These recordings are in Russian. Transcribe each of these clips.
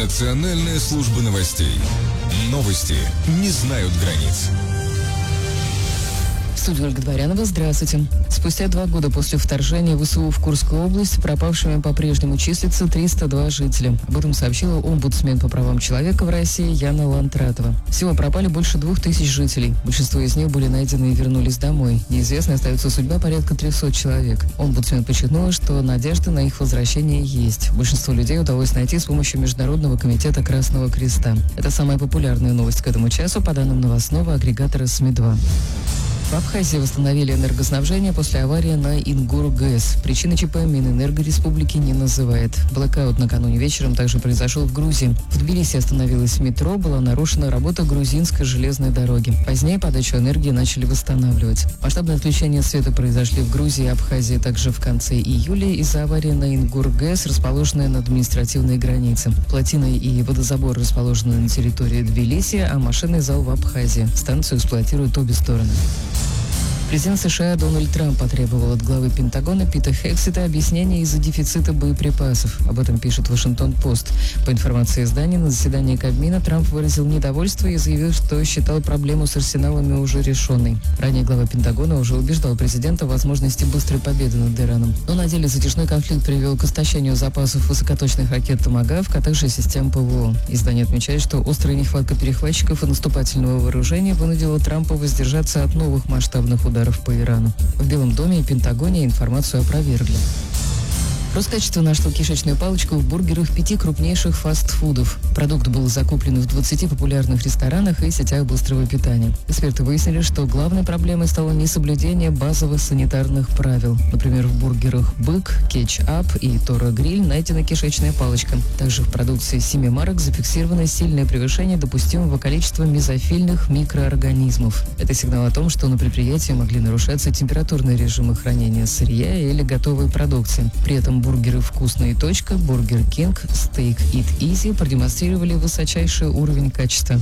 Национальная служба новостей. Новости не знают границ. В студии Ольга Дворянова. Здравствуйте. Спустя 2 года после вторжения ВСУ в Курскую область пропавшими по-прежнему числится 302 жителя. Об этом сообщила омбудсмен по правам человека в России Яна Лантратова. Всего пропали больше 2000 жителей. Большинство из них были найдены и вернулись домой. Неизвестной остается судьба порядка 300 человек. Омбудсмен подчеркнула, что надежда на их возвращение есть. Большинство людей удалось найти с помощью Международного комитета Красного Креста. Это самая популярная новость к этому часу, по данным новостного агрегатора СМИ-2. В Абхазии восстановили энергоснабжение после аварии на Ингур-ГЭС. Причины ЧП Минэнерго республики не называет. Блэкаут накануне вечером также произошел в Грузии. В Тбилиси остановилось метро, была нарушена работа грузинской железной дороги. Позднее подачу энергии начали восстанавливать. Масштабные отключения света произошли в Грузии и Абхазии также в конце июля из-за аварии на Ингур-ГЭС, расположенной на административной границе. Плотина и водозабор расположены на территории Тбилиси, а машинный зал в Абхазии. Станцию эксплуатируют обе стороны. Президент США Дональд Трамп потребовал от главы Пентагона Пита Хексета объяснения из-за дефицита боеприпасов. Об этом пишет Вашингтон-Пост. По информации издания, на заседании Кабмина Трамп выразил недовольство и заявил, что считал проблему с арсеналами уже решенной. Ранее глава Пентагона уже убеждал президента в возможности быстрой победы над Ираном. Но на деле затяжной конфликт привел к истощению запасов высокоточных ракет «Томагавк», а также систем ПВО. Издание отмечает, что острая нехватка перехватчиков и наступательного вооружения вынудила Трампа воздержаться от новых масштабных ударов по Ирану. В Белом доме и Пентагоне информацию опровергли. Роскачество нашло кишечную палочку в бургерах 5 крупнейших фастфудов. Продукт был закуплен в 20 популярных ресторанах и сетях быстрого питания. Эксперты выяснили, что главной проблемой стало несоблюдение базовых санитарных правил. Например, в бургерах «Бык», «Кетчап» и «Тора Гриль» найдена кишечная палочка. Также в продукции 7 марок зафиксировано сильное превышение допустимого количества мезофильных микроорганизмов. Это сигнал о том, что на предприятии могли нарушаться температурные режимы хранения сырья или готовой продукции. При этом бургеры «Вкусная точка», «Бургер Кинг», «Steak Eat Easy» продемонстрировали высочайший уровень качества.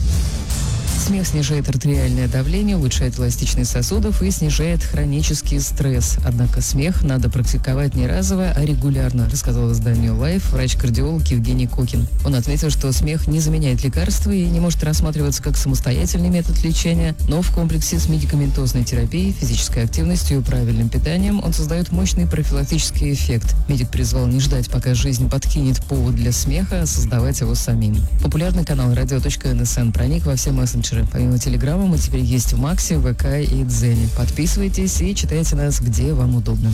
Смех снижает артериальное давление, улучшает эластичность сосудов и снижает хронический стресс. Однако смех надо практиковать не разово, а регулярно, рассказал изданию Life врач-кардиолог Евгений Кокин. Он отметил, что смех не заменяет лекарства и не может рассматриваться как самостоятельный метод лечения, но в комплексе с медикаментозной терапией, физической активностью и правильным питанием он создает мощный профилактический эффект. Медик призвал не ждать, пока жизнь подкинет повод для смеха, а создавать его самим. Популярный канал radio.nsn проник во все мессенджеры. Помимо Телеграма мы теперь есть в Максе, ВК и Дзене. Подписывайтесь и читайте нас, где вам удобно.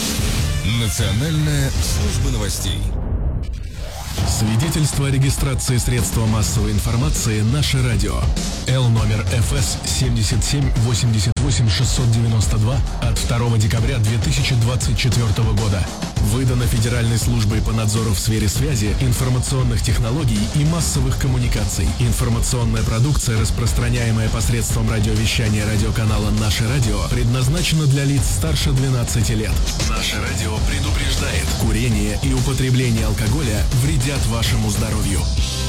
Национальная служба новостей. Свидетельство о регистрации средства массовой информации «Наше радио». Л номер ФС 7788-692 от 2 декабря 2024 года. Выдано Федеральной службой по надзору в сфере связи, информационных технологий и массовых коммуникаций. Информационная продукция, распространяемая посредством радиовещания радиоканала «Наше радио», предназначена для лиц старше 12 лет. «Наше радио» предупреждает: курение и употребление алкоголя вредят вашему здоровью.